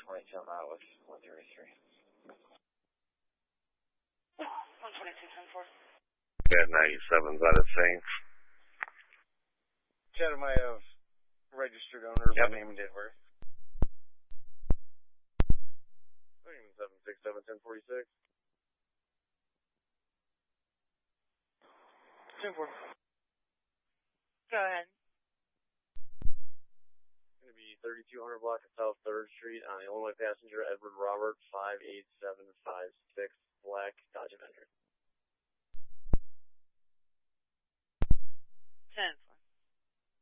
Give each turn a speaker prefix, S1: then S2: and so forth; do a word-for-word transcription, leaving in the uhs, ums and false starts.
S1: twenty-two, I'm out with one thirty-three.
S2: one twenty-two, ten four.
S3: Yeah, ninety-seven's out of sync.
S4: Chatham, I have registered owner
S3: Yep.
S4: by name and date of birth. seven six seven, ten forty-six. ten four.
S2: Go ahead.
S4: Going to be thirty-two hundred block of South third Street on Illinois passenger Edward Robert, five eight seven five six, black Dodge Avenger.
S2: ten